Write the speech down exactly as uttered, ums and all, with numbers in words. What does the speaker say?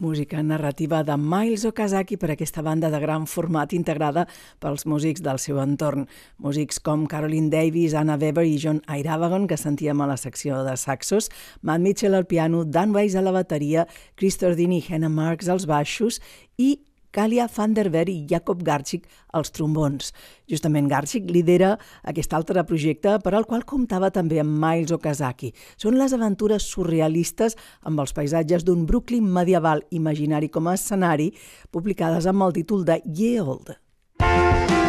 Música narrativa de Miles Okazaki per aquesta banda de gran format integrada pels músics del seu entorn. Músics com Caroline Davis, Anna Weber i John Irabagon, que sentíem a la secció de saxos, Matt Mitchell al piano, Dan Weiss a la bateria, Chris Tordini i Hannah Marks als baixos i Kalia van der Veer i Jacob Garchik als trombons. Justament Garchik lidera aquest altre projecte per al qual comptava també amb Miles Okazaki. Són les aventures surrealistes amb els paisatges d'un Brooklyn medieval imaginari com a escenari, publicades amb el títol de Ye Olde.